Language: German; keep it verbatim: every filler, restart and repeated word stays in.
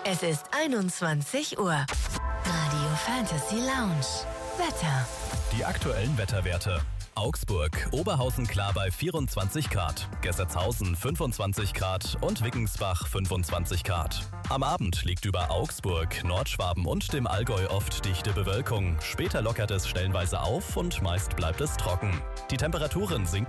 Es ist einundzwanzig Uhr. Radio Fantasy Lounge. Wetter. Die aktuellen Wetterwerte. Augsburg, Oberhausen klar bei vierundzwanzig Grad, Gessertshausen fünfundzwanzig Grad und Wiggensbach fünfundzwanzig Grad. Am Abend liegt über Augsburg, Nordschwaben und dem Allgäu oft dichte Bewölkung. Später lockert es stellenweise auf und meist bleibt es trocken. Die Temperaturen sinken